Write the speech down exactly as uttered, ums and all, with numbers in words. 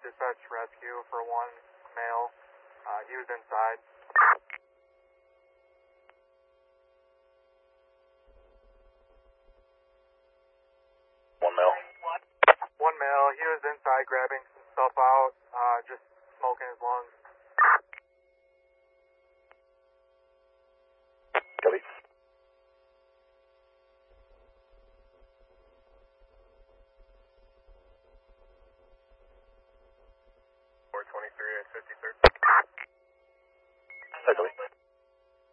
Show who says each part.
Speaker 1: dispatch rescue for one male. Uh, he was inside.
Speaker 2: One male.
Speaker 1: One male. He was inside grabbing some stuff out, uh, just smoking his lungs.
Speaker 2: Copy.
Speaker 3: four twenty-three at fifty-third.
Speaker 2: Copy.